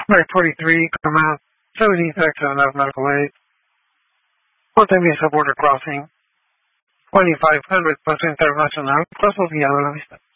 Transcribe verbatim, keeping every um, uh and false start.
Flight forty-three, come out. seventeen Texas, enough medical aid. Ponte Mesa border crossing. twenty-five hundred, Paso Internacional, Cross Villa de la Vista.